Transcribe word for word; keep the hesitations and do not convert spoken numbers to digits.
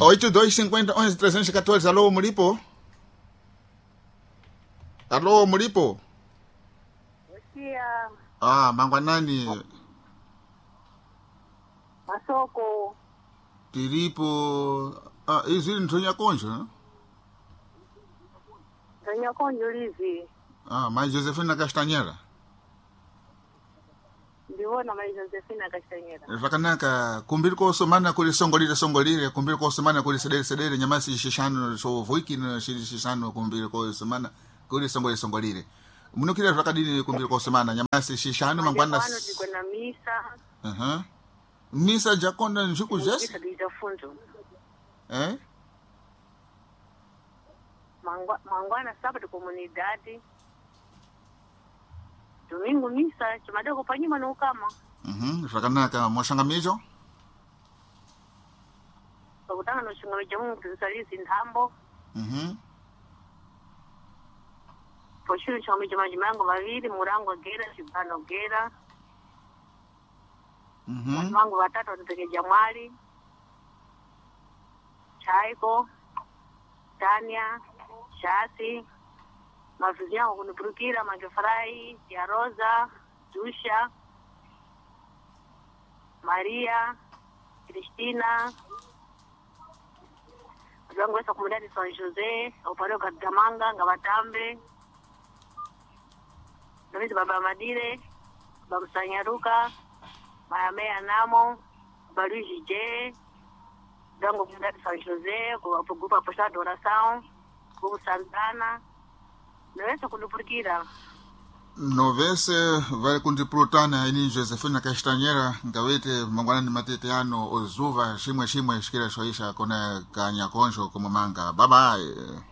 oito dois cinquenta onze trezentos e quatorze. Alô, Muripo? Alô, Muripo? Tia. Ah, Mangwanani. Masoko. Tiripo. Ah, hizi ni Tonya Konjo, né? Tonya Konjo livi. Ah, mas Josefina Castanheira. Ndiona mai Josefina Castanheira. Rakanaka kumbiri ko somana kuli songolire songolire kumbiri ko somana kuli sedere sedere nyamasi shishano so voiki na shishano kumbiri ko somana kuli songolire songolire. Munukira rakadini kumbiri ko somana nyamasi shishano mangwana. Mano diko na misa. Aha. Misa jakonda njuku jesi? Misa dijafunzo. Eh? Mangwa mangwana sábado comunidade. Domingo misa, chimadoko panyuma no kama. Mhm, rakanaka moshangamijo? Pakutanga no shingamijo mu kusalisi ntambo. Mhm. Poshuru shingamijo majimango mavili murango gera shibano gera. Mhm. Mango watatu watapeke jamwali. Chaiko. Tania. Shasi. Mafizi yangu kunipurukira, Magefrai, ya Rosa, Jusha, Maria, Cristina, zangu wesa kumudadi San Jose, upaleo Katamanga, Ngabatambe, Namizi Baba Madire, Baba Sanyaruka, Mayamea Namo, Baruji J, zangu kumudadi San Jose, kuwapugupa Posado Oração, Kubu Santana, Novese kunipurukira. Novese vai kundiprutana ini Josefina Castanheira ngawete mangwanani matete ano ozuva shimwe shimwe shikira shoisha kona kanya konjo kumamanga. Bye bye.